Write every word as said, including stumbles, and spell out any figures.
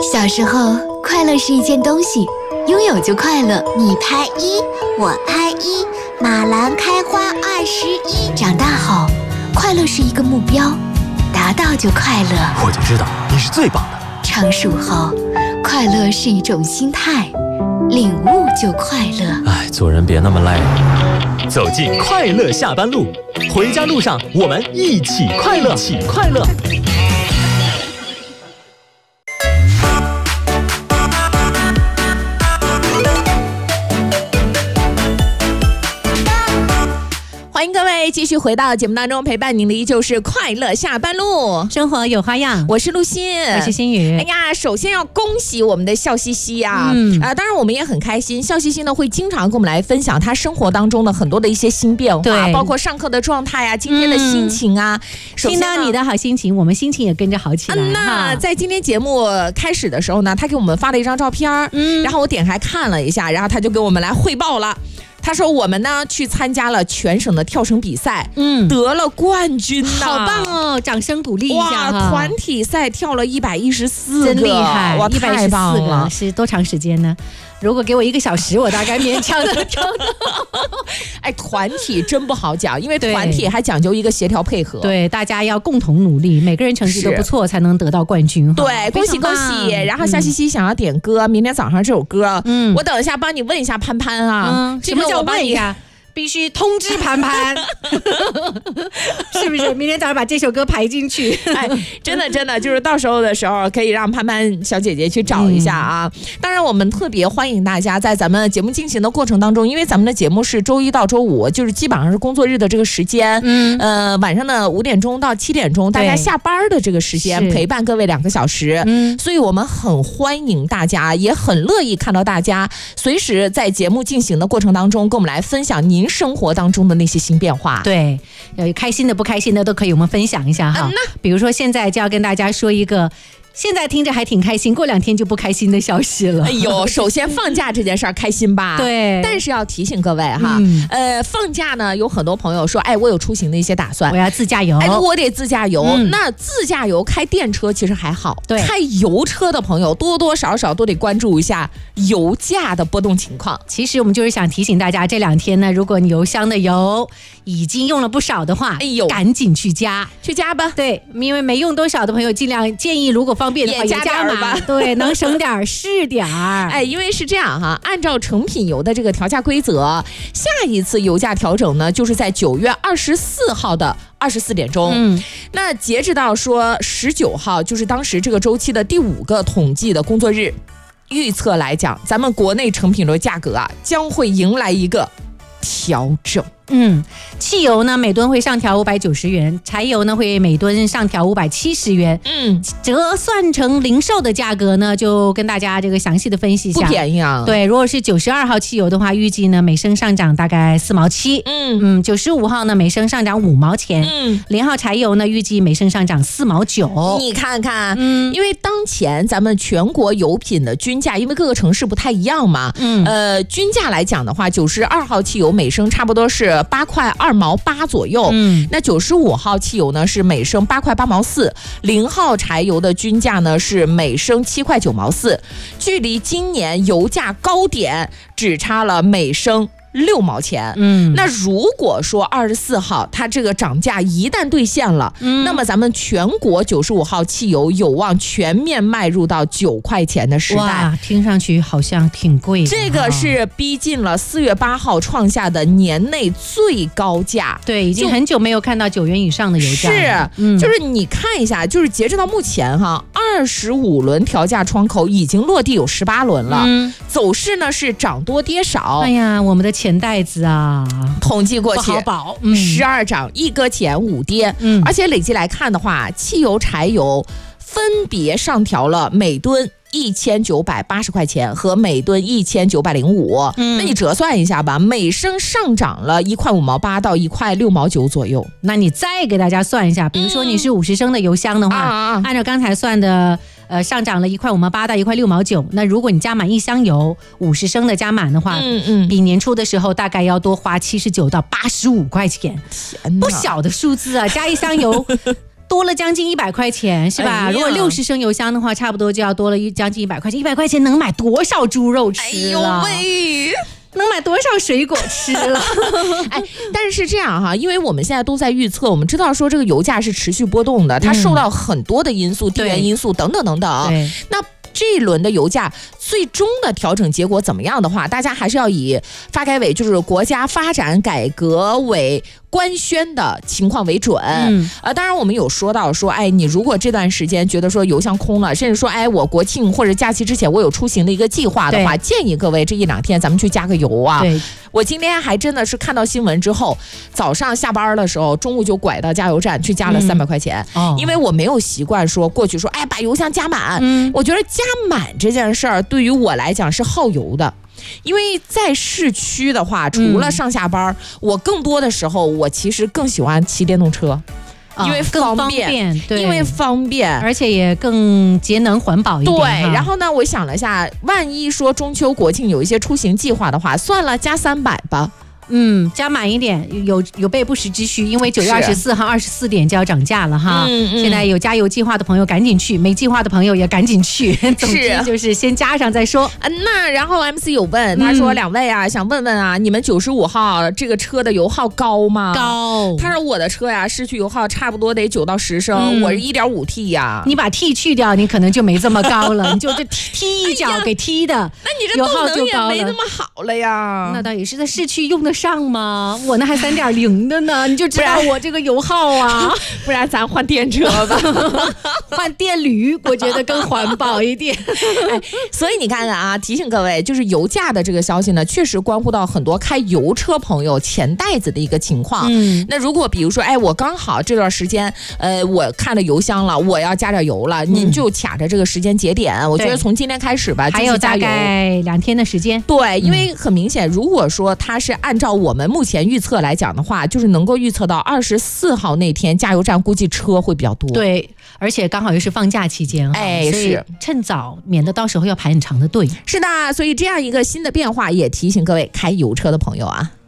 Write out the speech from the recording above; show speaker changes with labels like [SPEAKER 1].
[SPEAKER 1] 小时候，快乐是一件东西，拥有就快乐。
[SPEAKER 2] 你拍一，我拍一，马兰开花二十一。
[SPEAKER 1] 长大后，快乐是一个目标，达到就快乐。
[SPEAKER 3] 我就知道你是最棒的。
[SPEAKER 1] 成熟后，快乐是一种心态，领悟就快乐。
[SPEAKER 3] 哎，做人别那么累。走进快乐下班路，回家路上我们一起快乐，一起快乐。
[SPEAKER 4] 欢迎各位继续回到节目当中，陪伴您的依旧是快乐下班路，
[SPEAKER 5] 生活有花样。
[SPEAKER 4] 我是陆欣，
[SPEAKER 5] 我是心雨。
[SPEAKER 4] 哎呀，首先要恭喜我们的笑嘻嘻呀！嗯啊，当然我们也很开心，笑嘻嘻呢会经常跟我们来分享他生活当中的很多的一些新变化，
[SPEAKER 5] 对，
[SPEAKER 4] 包括上课的状态啊，今天的心情啊。
[SPEAKER 5] 嗯、听到你的好心情，我们心情也跟着好起来。
[SPEAKER 4] 嗯、那在今天节目开始的时候呢，他给我们发了一张照片，嗯，然后我点开看了一下，然后他就给我们来汇报了。他说我们呢去参加了全省的跳绳比赛，嗯，得了冠军呐，
[SPEAKER 5] 好棒哦！掌声鼓励一下。
[SPEAKER 4] 哇，团体赛跳了一百一十四个，
[SPEAKER 5] 真厉害！
[SPEAKER 4] 哇，太棒了！
[SPEAKER 5] 是多长时间呢？如果给我一个小时，我大概勉强的跳到。
[SPEAKER 4] 哎，团体真不好讲，因为团体还讲究一个协调配合，
[SPEAKER 5] 对，大家要共同努力，每个人成绩都不错，才能得到冠军。
[SPEAKER 4] 对，恭喜恭喜！然后夏西西想要点歌，明天早上这首歌，嗯，我等一下帮你问一下潘潘啊，
[SPEAKER 5] 嗯、这个我问一下。必须通知潘潘，是不是？明天早上把这首歌排进去。
[SPEAKER 4] 哎，真的真的，就是到时候的时候可以让潘潘小姐姐去找一下啊。嗯、当然，我们特别欢迎大家在咱们节目进行的过程当中，因为咱们的节目是周一到周五，就是基本上是工作日的这个时间，嗯，呃，晚上的五点钟到七点钟，大家下班的这个时间陪伴各位两个小时，嗯，所以我们很欢迎大家，也很乐意看到大家随时在节目进行的过程当中，跟我们来分享您生活当中的那些新变化。
[SPEAKER 5] 对，呃，开心的不开心的都可以我们分享一下哈。嗯、比如说现在就要跟大家说一个现在听着还挺开心，过两天就不开心的消息了。
[SPEAKER 4] 哎呦，首先放假这件事儿开心吧？
[SPEAKER 5] 对，
[SPEAKER 4] 但是要提醒各位哈，嗯、呃，放假呢有很多朋友说，哎，我有出行的一些打算，
[SPEAKER 5] 我要自驾游，
[SPEAKER 4] 哎，我得自驾游。嗯、那自驾游开电车其实还好，对，开油车的朋友多多少少都得关注一下油价的波动情况。
[SPEAKER 5] 其实我们就是想提醒大家，这两天呢，如果你油箱的油已经用了不少的话，哎呦，赶紧去加，
[SPEAKER 4] 去加吧。
[SPEAKER 5] 对，因为没用多少的朋友，尽量建议如果方便的话也加点吧，对，能省点是点儿。
[SPEAKER 4] 哎，因为是这样哈，按照成品油的这个调价规则，下一次油价调整呢，就是在九月二十四号的二十四点钟。嗯，那截止到说十九号，就是当时这个周期的第五个统计的工作日，预测来讲，咱们国内成品油价格啊，将会迎来一个调整。
[SPEAKER 5] 嗯，汽油呢每吨会上调五百九十元，柴油呢会每吨上调五百七十元。嗯，折算成零售的价格呢，就跟大家这个详细的分析一下。
[SPEAKER 4] 不便宜啊。
[SPEAKER 5] 对，如果是九十二号汽油的话，预计呢每升上涨大概四毛七。嗯嗯，九十五号呢每升上涨五毛钱。嗯，零号柴油呢预计每升上涨四毛九。
[SPEAKER 4] 你看看，嗯，因为当前咱们全国油品的均价，因为各个城市不太一样嘛。嗯，呃，均价来讲的话，九十二号汽油每升差不多是八块二毛八左右，嗯，那九十五号汽油呢是每升八块八毛四，零号柴油的均价呢是每升七块九毛四，距离今年油价高点只差了每升六毛钱。嗯，那如果说二十四号它这个涨价一旦兑现了，嗯，那么咱们全国九十五号汽油有望全面迈入到九块钱的时代。
[SPEAKER 5] 哇，听上去好像挺贵的。
[SPEAKER 4] 这个是逼近了四月八号创下的年内最高价。
[SPEAKER 5] 对，已经很久没有看到九元以上的油价
[SPEAKER 4] 了。是，嗯，就是你看一下，就是截止到目前哈，二十五轮调价窗口已经落地有十八轮了，嗯，走势呢是涨多跌少。
[SPEAKER 5] 哎呀，我们的钱袋子啊，
[SPEAKER 4] 统计过去
[SPEAKER 5] 不好保，
[SPEAKER 4] 十二涨一搁浅五跌，嗯，而且累计来看的话，汽油、柴油分别上调了每吨一千九百八十块钱和每吨一千九百零五，嗯，那你折算一下吧，每升上涨了一块五毛八到一块六毛九左右。
[SPEAKER 5] 那你再给大家算一下，比如说你是五十升的油箱的话，嗯、按照刚才算的。呃，上涨了一块五毛八到一块六毛九。那如果你加满一箱油，五十升的加满的话，嗯嗯，比年初的时候大概要多花七十九到八十五块钱，不小的数字啊！加一箱油。 多了将近一百块钱，是吧？哎、如果六十升油箱的话，差不多就要多了一将近一百块钱。一百块钱能买多少猪肉吃了？哎呦喂！能买多少水果吃了？
[SPEAKER 4] 哎，但是是这样哈，因为我们现在都在预测，我们知道说这个油价是持续波动的，它受到很多的因素、嗯、地缘因素等等等等。对，那这一轮的油价最终的调整结果怎么样的话，大家还是要以发改委就是国家发展改革委官宣的情况为准。嗯，呃，当然我们有说到说，哎，你如果这段时间觉得说油箱空了，甚至说，哎，我国庆或者假期之前我有出行的一个计划的话，建议各位这一两天咱们去加个油啊。对，我今天还真的是看到新闻之后，早上下班的时候，中午就拐到加油站去加了三百块钱、嗯哦，因为我没有习惯说过去说，哎，把油箱加满。嗯，我觉得加满这件事儿对于我来讲是耗油的。因为在市区的话，除了上下班、嗯、我更多的时候我其实更喜欢骑电动车，因为方便，方便对，因为方便，
[SPEAKER 5] 而且也更节能环保一点。
[SPEAKER 4] 对，然后呢，我想了一下，万一说中秋国庆有一些出行计划的话，算了，加三百吧。
[SPEAKER 5] 嗯，加满一点，有有备不时之需，因为九月二十四号二十四点就要涨价了哈。嗯嗯，现在有加油计划的朋友赶紧去，没计划的朋友也赶紧去。总之就是先加上再说。
[SPEAKER 4] 嗯，那然后 M C 有问，他说、嗯、两位啊，想问问啊，你们九十五号这个车的油耗高吗？
[SPEAKER 5] 高。
[SPEAKER 4] 他说我的车呀，市区油耗差不多得九到十升，嗯、我是一点五 T 呀。
[SPEAKER 5] 你把 T 去掉，你可能就没这么高了，你就这踢一脚给踢的，哎、
[SPEAKER 4] 那你这动能也没那么好了呀。
[SPEAKER 5] 那倒也是在市区用得上吗？我那还三点零的呢，你就知道我这个油耗啊。
[SPEAKER 4] 不然咱换电车吧，
[SPEAKER 5] 换电驴，我觉得更环保一点。
[SPEAKER 4] 哎，所以你看看啊，提醒各位，就是油价的这个消息呢，确实关乎到很多开油车朋友钱袋子的一个情况。嗯，那如果比如说，哎，我刚好这段时间，呃，我看了油箱了，我要加点油了，嗯、您就卡着这个时间节点，我觉得从今天开始吧，
[SPEAKER 5] 还有大概两天的时间。
[SPEAKER 4] 对，因为很明显，如果说它是按照我们目前预测来讲的话，就是能够预测到二十四号那天加油站估计车会比较多。
[SPEAKER 5] 对，而且刚好又是放假期间，哎，所以趁早，免得到时候要排很长的队。
[SPEAKER 4] 是的，所以这样一个新的变化也提醒各位开油车的朋友啊。